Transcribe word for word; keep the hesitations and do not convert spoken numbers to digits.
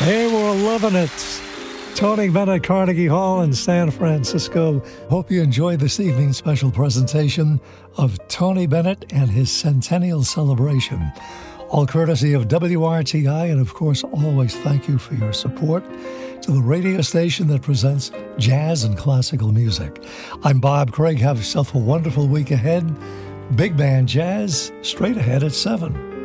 Hey, we're loving it. Tony Bennett, Carnegie Hall in San Francisco. Hope you enjoyed this evening's special presentation of Tony Bennett and his centennial celebration. All courtesy of W R T I, and of course, always thank you for your support to the radio station that presents jazz and classical music. I'm Bob Craig. Have yourself a wonderful week ahead. Big Band Jazz, straight ahead at seven.